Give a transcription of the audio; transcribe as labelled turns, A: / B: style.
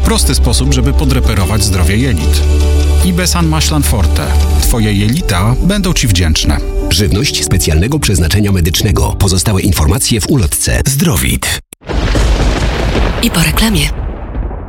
A: Prosty sposób, żeby podreperować zdrowie jelit. Ibesan Maślan Forte. Twoje jelita będą Ci wdzięczne.
B: Żywność specjalnego przeznaczenia medycznego. Pozostałe informacje w ulotce. Zdrowit.
C: I po reklamie.